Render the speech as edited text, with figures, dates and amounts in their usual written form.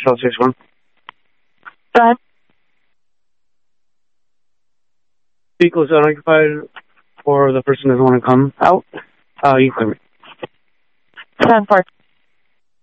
Celsius 1. Go ahead. Vehicle is unoccupied, or the person doesn't want to come out. You can clear me. 10-4.